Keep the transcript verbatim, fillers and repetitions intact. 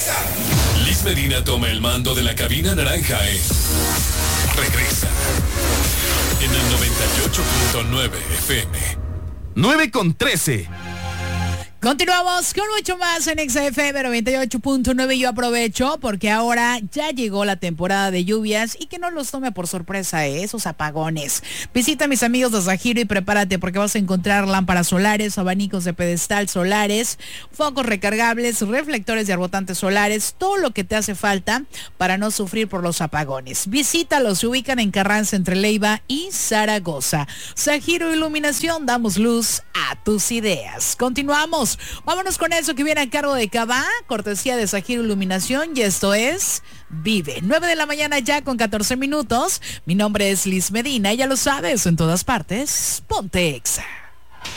Liz Medina toma el mando de la cabina naranja en Regresa en el noventa y ocho punto nueve F M. nueve con trece. Continuamos con mucho más en X F M noventa y ocho punto nueve. Yo aprovecho porque ahora ya llegó la temporada de lluvias y que no los tome por sorpresa, ¿eh? Esos apagones. Visita a mis amigos de Zahiro y prepárate porque vas a encontrar lámparas solares, abanicos de pedestal solares, focos recargables, reflectores de arbotantes solares, todo lo que te hace falta para no sufrir por los apagones. Visítalos, se ubican en Carranza entre Leiva y Zaragoza. Zahiro Iluminación, damos luz a tus ideas. Continuamos. Vámonos con eso que viene a cargo de Cabá, cortesía de Zahiro Iluminación, y esto es Vive. nueve de la mañana ya con catorce minutos. Mi nombre es Liz Medina, ya lo sabes, en todas partes, ponte Exa.